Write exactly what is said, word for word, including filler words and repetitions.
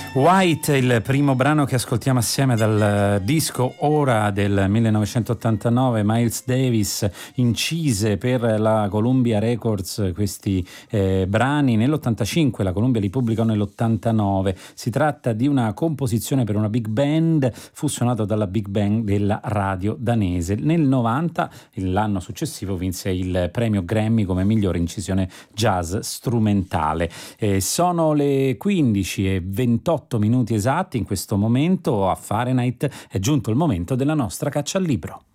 White, il primo brano che ascoltiamo assieme dal disco Ora del millenovecentottantanove. Miles Davis incise per la Columbia Records questi eh, brani. Nell'ottantacinque la Columbia li pubblicò nell'ottantanove. Si tratta di una composizione per una big band, fu suonato dalla big band della radio danese. Nel novanta, l'anno successivo, vinse il premio Grammy come migliore incisione jazz strumentale. Eh, sono le quindici e ventotto minuti esatti in questo momento. A Fahrenheit è giunto il momento della nostra caccia al libro.